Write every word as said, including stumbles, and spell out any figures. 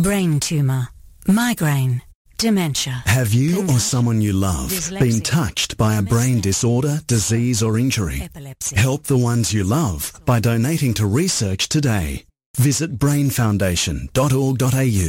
brain tumour, migraine, dementia. Have you or someone you love been touched by a brain disorder, disease or injury? Epilepsy. Help the ones you love by donating to research today. Visit brain foundation dot org dot a u.